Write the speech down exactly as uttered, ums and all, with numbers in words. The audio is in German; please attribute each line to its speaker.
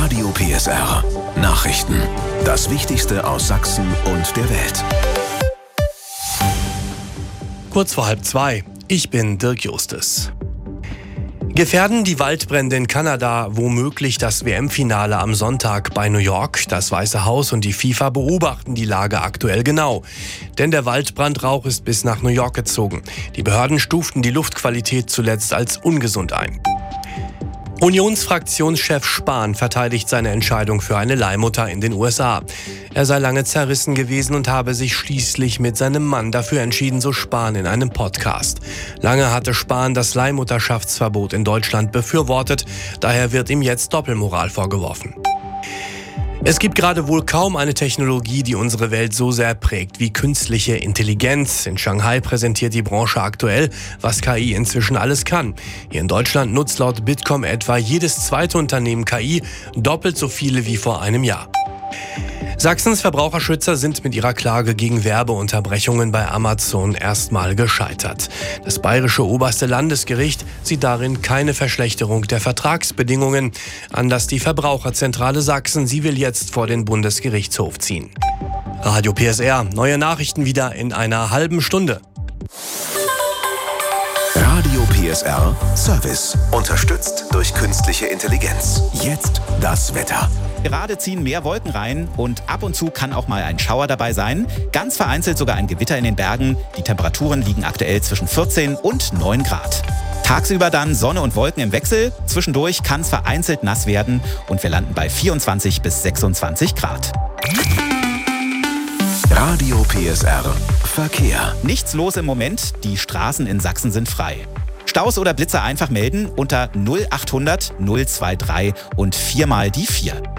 Speaker 1: Radio P S R. Nachrichten. Das Wichtigste aus Sachsen und der Welt.
Speaker 2: Kurz vor halb zwei. Ich bin Dirk Justus. Gefährden die Waldbrände in Kanada womöglich das W M-Finale am Sonntag bei New York? Das Weiße Haus und die FIFA beobachten die Lage aktuell genau. Denn der Waldbrandrauch ist bis nach New York gezogen. Die Behörden stuften die Luftqualität zuletzt als ungesund ein. Unionsfraktionschef Spahn verteidigt seine Entscheidung für eine Leihmutter in den U S A. Er sei lange zerrissen gewesen und habe sich schließlich mit seinem Mann dafür entschieden, so Spahn in einem Podcast. Lange hatte Spahn das Leihmutterschaftsverbot in Deutschland befürwortet, daher wird ihm jetzt Doppelmoral vorgeworfen. Es gibt gerade wohl kaum eine Technologie, die unsere Welt so sehr prägt wie künstliche Intelligenz. In Shanghai präsentiert die Branche aktuell, was K I inzwischen alles kann. Hier in Deutschland nutzt laut Bitkom etwa jedes zweite Unternehmen K I, doppelt so viele wie vor einem Jahr. Sachsens Verbraucherschützer sind mit ihrer Klage gegen Werbeunterbrechungen bei Amazon erstmal gescheitert. Das bayerische oberste Landesgericht sieht darin keine Verschlechterung der Vertragsbedingungen. Anders die Verbraucherzentrale Sachsen, sie will jetzt vor den Bundesgerichtshof ziehen. Radio P S R, neue Nachrichten wieder in einer halben Stunde.
Speaker 1: Radio P S R Service. Unterstützt durch künstliche Intelligenz. Jetzt das Wetter.
Speaker 3: Gerade ziehen mehr Wolken rein und ab und zu kann auch mal ein Schauer dabei sein. Ganz vereinzelt sogar ein Gewitter in den Bergen. Die Temperaturen liegen aktuell zwischen vierzehn und neun Grad. Tagsüber dann Sonne und Wolken im Wechsel. Zwischendurch kann es vereinzelt nass werden und wir landen bei vierundzwanzig bis sechsundzwanzig Grad.
Speaker 1: Radio P S R Verkehr.
Speaker 3: Nichts los im Moment. Die Straßen in Sachsen sind frei. Staus oder Blitzer einfach melden unter null achthundert null drei drei und viermal die vier.